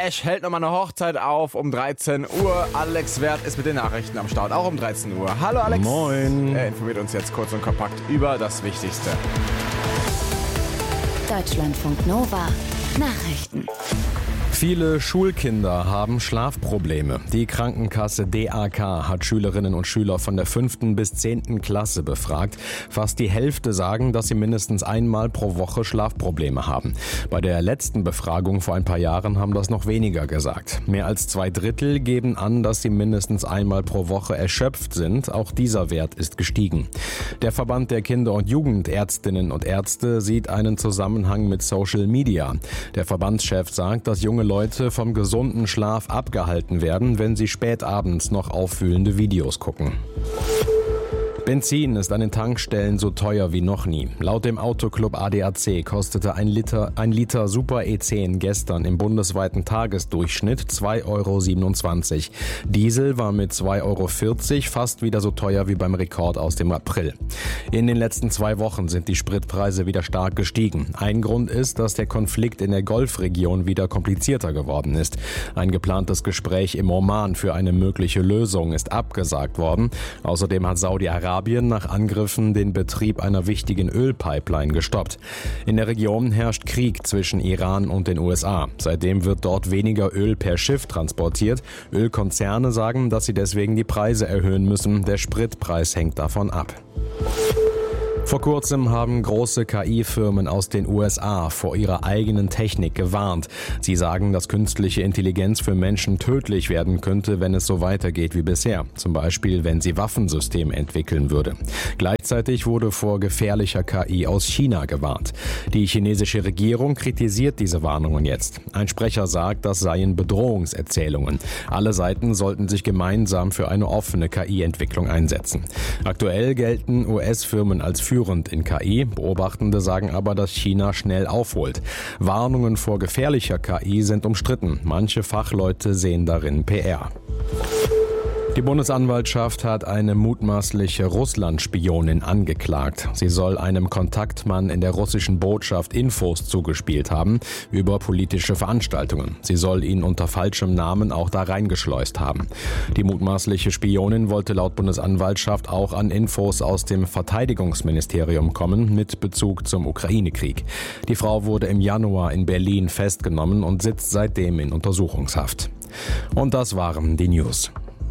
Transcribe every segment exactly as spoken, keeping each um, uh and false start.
Ash hält nochmal eine Hochzeit auf um dreizehn Uhr. Alex Wert ist mit den Nachrichten am Start, auch um dreizehn Uhr. Hallo Alex. Moin. Er informiert uns jetzt kurz und kompakt über das Wichtigste. Deutschlandfunk Nova Nachrichten. Viele Schulkinder haben Schlafprobleme. Die Krankenkasse D A K hat Schülerinnen und Schüler von der fünften bis zehnten Klasse befragt. Fast die Hälfte sagen, dass sie mindestens einmal pro Woche Schlafprobleme haben. Bei der letzten Befragung vor ein paar Jahren haben das noch weniger gesagt. Mehr als zwei Drittel geben an, dass sie mindestens einmal pro Woche erschöpft sind. Auch dieser Wert ist gestiegen. Der Verband der Kinder- und Jugendärztinnen und Ärzte sieht einen Zusammenhang mit Social Media. Der Verbandschef sagt, dass junge Leute vom gesunden Schlaf abgehalten werden, wenn sie spät abends noch aufwühlende Videos gucken. Benzin ist an den Tankstellen so teuer wie noch nie. Laut dem Autoclub A D A C kostete ein Liter, ein Liter Super E zehn gestern im bundesweiten Tagesdurchschnitt zwei Euro siebenundzwanzig. Diesel war mit zwei Euro vierzig fast wieder so teuer wie beim Rekord aus dem April. In den letzten zwei Wochen sind die Spritpreise wieder stark gestiegen. Ein Grund ist, dass der Konflikt in der Golfregion wieder komplizierter geworden ist. Ein geplantes Gespräch im Oman für eine mögliche Lösung ist abgesagt worden. Außerdem hat Saudi-Arabien nach Angriffen den Betrieb einer wichtigen Ölpipeline gestoppt. In der Region herrscht Krieg zwischen Iran und den U S A. Seitdem wird dort weniger Öl per Schiff transportiert. Ölkonzerne sagen, dass sie deswegen die Preise erhöhen müssen. Der Spritpreis hängt davon ab. Vor kurzem haben große K I-Firmen aus den U S A vor ihrer eigenen Technik gewarnt. Sie sagen, dass künstliche Intelligenz für Menschen tödlich werden könnte, wenn es so weitergeht wie bisher. Zum Beispiel, wenn sie Waffensysteme entwickeln würde. Gleichzeitig wurde vor gefährlicher K I aus China gewarnt. Die chinesische Regierung kritisiert diese Warnungen jetzt. Ein Sprecher sagt, das seien Bedrohungserzählungen. Alle Seiten sollten sich gemeinsam für eine offene K I-Entwicklung einsetzen. Aktuell gelten U S-Firmen als führend in K I. Beobachtende sagen aber, dass China schnell aufholt. Warnungen vor gefährlicher K I sind umstritten. Manche Fachleute sehen darin P R. Die Bundesanwaltschaft hat eine mutmaßliche Russland-Spionin angeklagt. Sie soll einem Kontaktmann in der russischen Botschaft Infos zugespielt haben über politische Veranstaltungen. Sie soll ihn unter falschem Namen auch da reingeschleust haben. Die mutmaßliche Spionin wollte laut Bundesanwaltschaft auch an Infos aus dem Verteidigungsministerium kommen mit Bezug zum Ukraine-Krieg. Die Frau wurde im Januar in Berlin festgenommen und sitzt seitdem in Untersuchungshaft. Und das waren die News.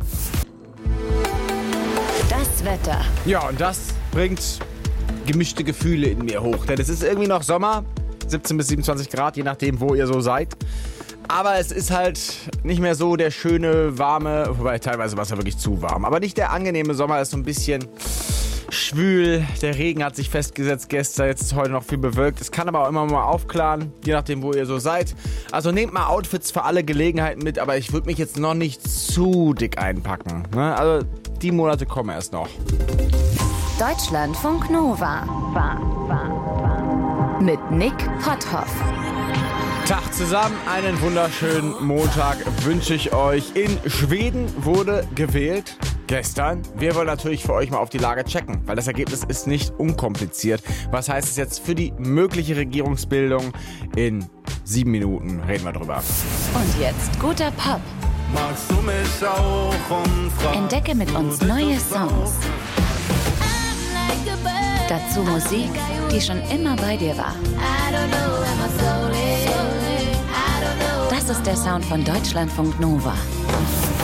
Das Wetter. Ja, und das bringt gemischte Gefühle in mir hoch. Denn es ist irgendwie noch Sommer, siebzehn bis siebenundzwanzig Grad, je nachdem, wo ihr so seid. Aber es ist halt nicht mehr so der schöne, warme, wobei teilweise war es ja wirklich zu warm. Aber nicht der angenehme Sommer, ist so ein bisschen schwül. Der Regen hat sich festgesetzt gestern, jetzt ist heute noch viel bewölkt. Es kann aber auch immer mal aufklaren, je nachdem, wo ihr so seid. Also nehmt mal Outfits für alle Gelegenheiten mit, aber ich würde mich jetzt noch nicht zu dick einpacken. Ne? Also die Monate kommen erst noch. Deutschlandfunk Nova. Mit Nick Potthoff. Tag zusammen, einen wunderschönen Montag wünsche ich euch. In Schweden wurde gewählt. Gestern. Wir wollen natürlich für euch mal auf die Lage checken, weil das Ergebnis ist nicht unkompliziert. Was heißt es jetzt für die mögliche Regierungsbildung? In sieben Minuten reden wir drüber. Und jetzt guter Pop. Magst du mich auch umfragen? Entdecke mit uns neue Songs. Dazu Musik, die schon immer bei dir war. Das ist der Sound von Deutschlandfunk Nova.